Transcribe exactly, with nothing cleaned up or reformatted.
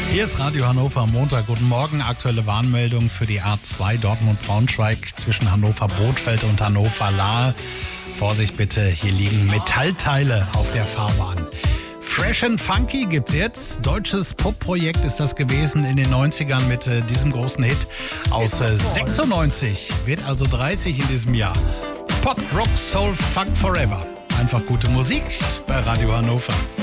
Hier ist Radio Hannover am Montag. Guten Morgen. Aktuelle Warnmeldung für die A zwei Dortmund-Braunschweig zwischen Hannover-Bothfeld und Hannover-Lahr. Vorsicht bitte, hier liegen Metallteile auf der Fahrbahn. Fresh and Funky gibt's jetzt. Deutsches Pop-Projekt ist das gewesen in den neunzigern mit äh, diesem großen Hit aus äh, sechsundneunzig. Wird also dreißig in diesem Jahr. Pop, Rock, Soul, Funk Forever. Einfach gute Musik bei Radio Hannover.